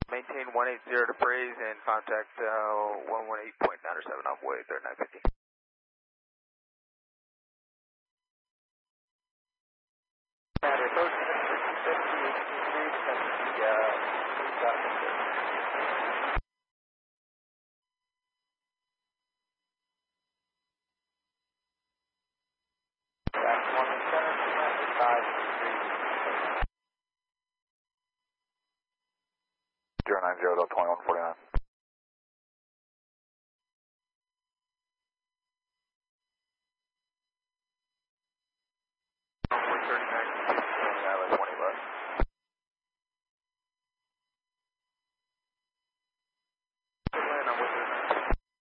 Maintain 180 to praise and contact 118.907 off way 3950. And it goes to 50, 18 degrees, that's that's 1 in center, 5 degrees. 090 2149.